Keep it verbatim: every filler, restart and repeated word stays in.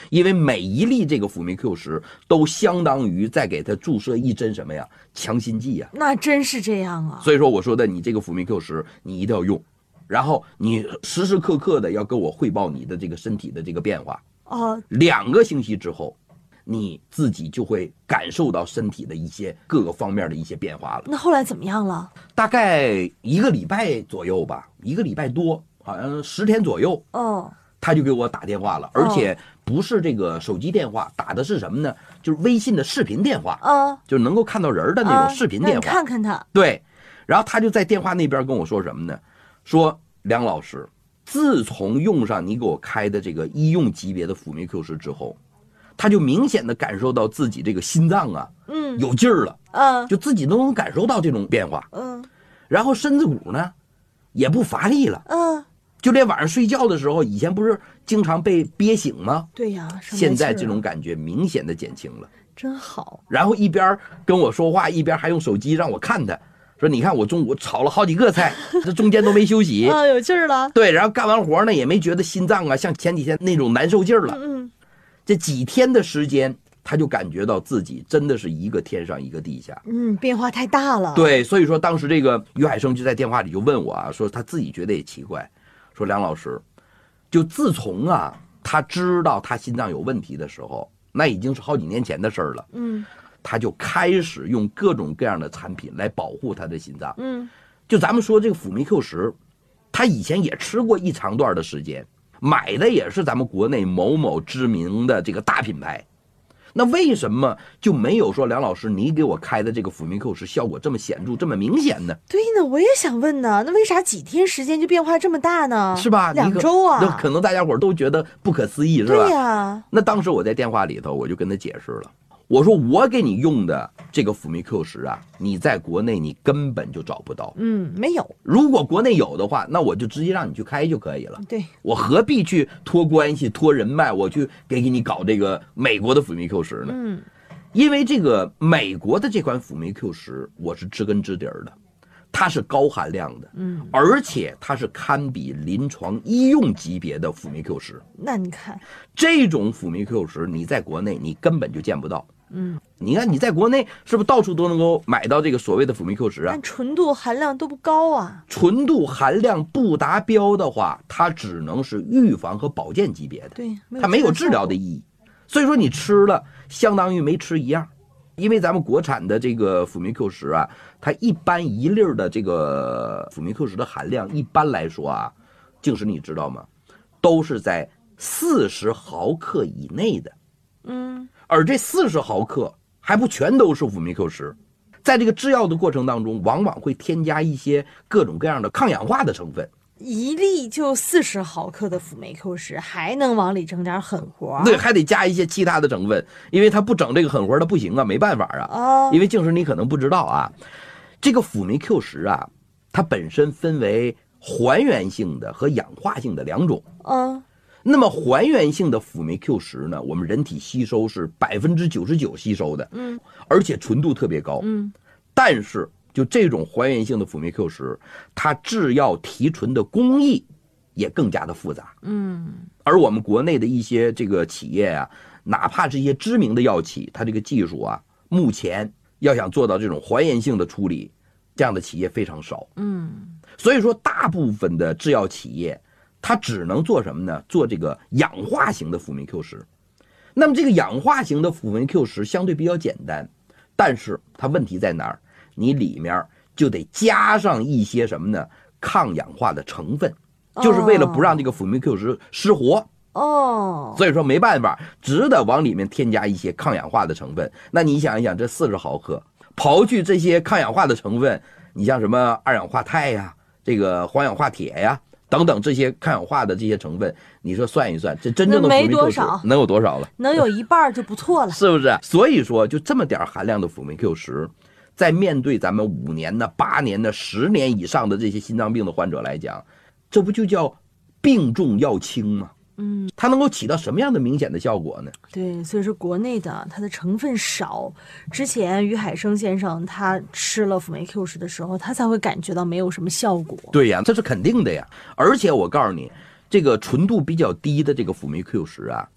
因为每一粒这个辅酶 Q 十都相当于在给它注射一针什么呀？强心剂呀。 那真是这样啊。 所以说我说的，你这个辅酶 Q 十你一定要用，然后你时时刻刻的要跟我汇报你的这个身体的这个变化。 哦， 两个星期之后，你自己就会感受到身体的一些各个方面的一些变化了。 那后来怎么样了？ 大概一个礼拜左右吧，一个礼拜多，好像十天左右。 哦， 他就给我打电话了，而且不是这个手机电话，打的是什么呢？就是微信的视频电话， 啊， 就是能够看到人的那种视频电话。 啊、看看他。 对，然后他就在电话那边跟我说什么呢？说梁老师，自从用上你给我开的这个医用级别的辅酶 Q 十之后，他就明显的感受到自己这个心脏啊， 嗯， 有劲儿了， 嗯， 就自己都能感受到这种变化， 嗯， 然后身子骨呢也不乏力了， 嗯， 就连晚上睡觉的时候，以前不是经常被憋醒吗？ 对呀， 现在这种感觉明显的减轻了， 真好。 然后一边跟我说话，一边还用手机让我看他。说你看我中午炒了好几个菜，这中间都没休息啊，有劲儿了。 对，然后干完活呢也没觉得心脏啊像前几天那种难受劲儿了。 嗯嗯， 这几天的时间，他就感觉到自己真的是一个天上一个地下。 嗯，变化太大了。 对，所以说当时这个于海生就在电话里就问我啊，说他自己觉得也奇怪，说梁老师，就自从啊他知道他心脏有问题的时候，那已经是好几年前的事儿了。 嗯。 他就开始用各种各样的产品来保护他的心脏。 嗯， 就咱们说这个辅酶 Q 十，他以前也吃过一长段的时间，买的也是咱们国内某某知名的这个大品牌。那为什么就没有说梁老师你给我开的这个辅酶 Q 十效果这么显著这么明显呢？ 对呢，我也想问呢，那为啥几天时间就变化这么大呢？ 是吧？ 两周啊， 那可能大家伙都觉得不可思议，是吧？ 对呀。 那当时我在电话里头我就跟他解释了，我说我给你用的这个辅酶 Q 十啊，你在国内你根本就找不到。 嗯，没有。 如果国内有的话，那我就直接让你去开就可以了。 对， 我何必去托关系、托人脉，我去给给你搞这个美国的辅酶 Q 十呢？ 嗯， 因为这个美国的这款辅酶 Q 十，我是知根知底儿的，它是高含量的， 嗯， 而且它是堪比临床医用级别的辅酶 Q 十。 那你看， 这种辅酶 Q 十，你在国内你根本就见不到。 嗯， 你看你在国内是不是到处都能够买到这个所谓的辅酶 Q 十啊？ 但纯度含量都不高啊。 纯度含量不达标的话，它只能是预防和保健级别的， 对， 它没有治疗的意义。所以说你吃了相当于没吃一样。因为咱们国产的这个辅酶 Q 十啊，它一般一粒的这个辅酶 Q 十的含量，一般来说啊，静时你知道吗？都是在四十毫克以内的。 嗯， 而这四十毫克还不全都是辅酶 Q 十，在这个制药的过程当中，往往会添加一些各种各样的抗氧化的成分。 一粒就四十毫克的辅酶 Q 十，还能往里整点狠活？ 对，还得加一些其他的成分，因为它不整这个狠活，它不行啊，没办法啊。 哦， 因为静时你可能不知道啊，这个辅酶 Q 十啊，它本身分为还原性的和氧化性的两种。 嗯。 那么还原性的辅酶 Q 十呢，我们人体吸收是百分之九十九吸收的， 嗯， 而且纯度特别高， 嗯， 但是就这种还原性的辅酶 Q 十，它制药提纯的工艺也更加的复杂， 嗯， 而我们国内的一些这个企业啊，哪怕这些知名的药企，它这个技术啊，目前要想做到这种还原性的处理，这样的企业非常少， 嗯， 所以说大部分的制药企业。它只能做什么呢？做这个氧化型的辅酶 Q 十。那么这个氧化型的辅酶 Q 十相对比较简单，但是它问题在哪儿？你里面就得加上一些什么呢？抗氧化的成分，就是为了不让这个辅酶 Q 十失活。 哦， 所以说没办法，只得往里面添加一些抗氧化的成分。那你想一想，这四十毫克，刨去这些抗氧化的成分，你像什么二氧化钛呀、这个黄氧化铁呀。等等这些抗氧化的这些成分，你说算一算，这真正的辅酶 Q 十能有多少了？ 能有一半就不错了， 是不是？所以说，就这么点含量的辅酶 Q 十，在面对咱们五年的、八年的、十年以上的这些心脏病的患者来讲，这不就叫病重药轻吗？嗯，它能够起到什么样的明显的效果呢？ 对，所以说国内的它的成分少。之前于海生先生他吃了辅酶 Q 十的时候，他才会感觉到没有什么效果。 对呀，这是肯定的呀。而且我告诉你，这个纯度比较低的这个辅酶 Q 十啊，